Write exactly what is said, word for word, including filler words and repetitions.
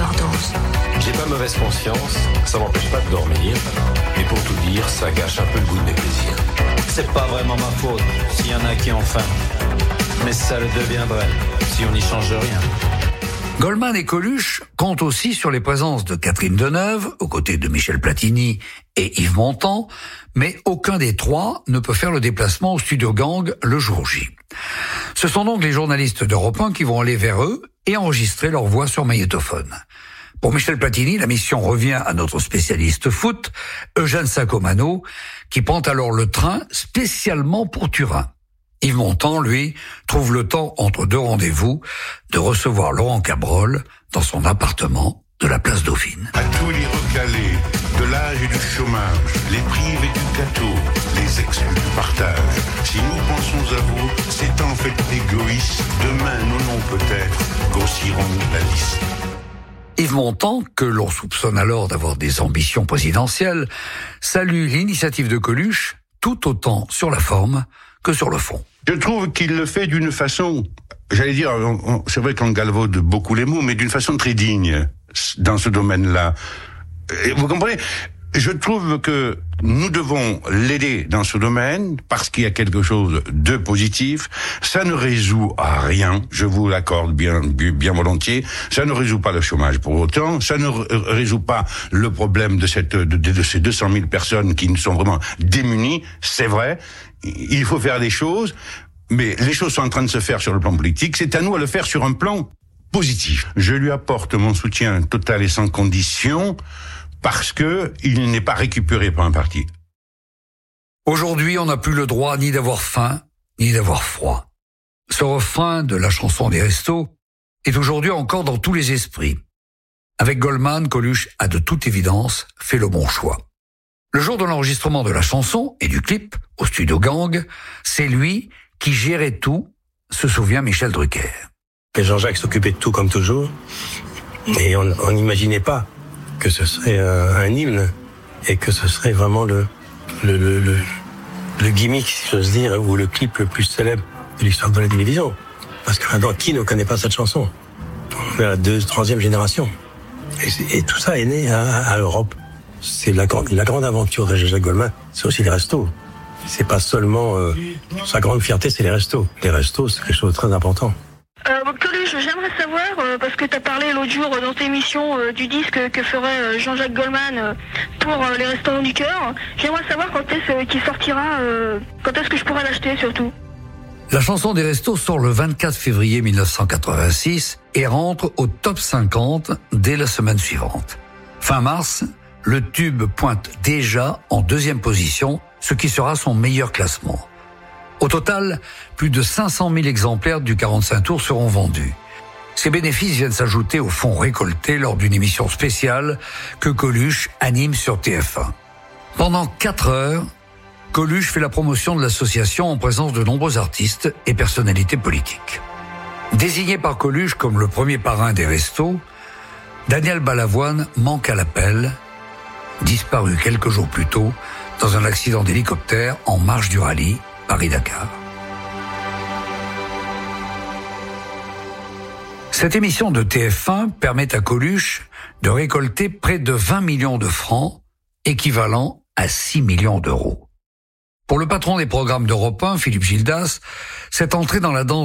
overdose. J'ai pas mauvaise conscience, ça m'empêche pas de dormir. Mais pour tout dire, ça gâche un peu le goût de mes plaisirs. C'est pas vraiment ma faute, s'il y en a qui ont faim. Mais ça le deviendrait, si on n'y change rien. Goldman et Coluche comptent aussi sur les présences de Catherine Deneuve, aux côtés de Michel Platini et Yves Montand, mais aucun des trois ne peut faire le déplacement au studio Gang le jour J. Ce sont donc les journalistes d'Europe un qui vont aller vers eux et enregistrer leur voix sur magnétophone. Pour Michel Platini, la mission revient à notre spécialiste foot, Eugène Sacomano, qui prend alors le train spécialement pour Turin. Yves Montand, lui, trouve le temps entre deux rendez-vous de recevoir Laurent Cabrol dans son appartement de la place Dauphine. À tous les recalés, de l'âge et du chômage, les privés du gâteau, les exclus du partage. Si nous pensons à vous, c'est en fait égoïste. Demain, nos noms peut-être grossiront la liste. Yves Montand, que l'on soupçonne alors d'avoir des ambitions présidentielles, salue l'initiative de Coluche tout autant sur la forme que sur le fond. Je trouve qu'il le fait d'une façon, j'allais dire, on, on, c'est vrai qu'on galvaude beaucoup les mots, mais d'une façon très digne dans ce domaine-là. Et vous comprenez ? Je trouve que nous devons l'aider dans ce domaine parce qu'il y a quelque chose de positif. Ça ne résout à rien, je vous l'accorde bien, bien volontiers. Ça ne résout pas le chômage pour autant. Ça ne résout pas le problème de, cette, de, de ces deux cent mille personnes qui sont vraiment démunies. C'est vrai, il faut faire des choses, mais les choses sont en train de se faire sur le plan politique. C'est à nous à le faire sur un plan positif. Je lui apporte mon soutien total et sans condition, parce que il n'est pas récupéré par un parti. Aujourd'hui, on n'a plus le droit ni d'avoir faim, ni d'avoir froid. Ce refrain de la chanson des restos est aujourd'hui encore dans tous les esprits. Avec Goldman, Coluche a de toute évidence fait le bon choix. Le jour de l'enregistrement de la chanson et du clip au studio Gang, c'est lui qui gérait tout, se souvient Michel Drucker. Et Jean-Jacques s'occupait de tout comme toujours, et on n'imaginait pas que ce serait un, un hymne et que ce serait vraiment le le, le, le, le gimmick, si j'ose dire, ou le clip le plus célèbre de l'histoire de la télévision. Parce que maintenant, qui ne connaît pas cette chanson ? On est à la deux, troisième génération. Et, et tout ça est né à, à Europe. C'est la, la grande aventure de Jean-Jacques Goldman, c'est aussi les restos. C'est pas seulement euh, sa grande fierté, c'est les restos. Les restos, c'est quelque chose de très important. Euh, Coluche, j'aimerais savoir, euh, parce que tu as parlé l'autre jour dans tes émissions euh, du disque que ferait euh, Jean-Jacques Goldman euh, pour euh, les restaurants du cœur, j'aimerais savoir quand est-ce euh, qu'il sortira, euh, quand est-ce que je pourrais l'acheter surtout. La chanson des restos sort le vingt-quatre février mille neuf cent quatre-vingt-six et rentre au top cinquante dès la semaine suivante. Fin mars, le tube pointe déjà en deuxième position, ce qui sera son meilleur classement. Au total, plus de cinq cent mille exemplaires du quarante-cinq tours seront vendus. Ces bénéfices viennent s'ajouter aux fonds récoltés lors d'une émission spéciale que Coluche anime sur T F un. Pendant quatre heures, Coluche fait la promotion de l'association en présence de nombreux artistes et personnalités politiques. Désigné par Coluche comme le premier parrain des restos, Daniel Balavoine manque à l'appel, disparu quelques jours plus tôt dans un accident d'hélicoptère en marge du rallye Paris-Dakar. Cette émission de T F un permet à Coluche de récolter près de vingt millions de francs, équivalent à six millions d'euros. Pour le patron des programmes d'Europe un, Philippe Gildas, cette entrée dans la danse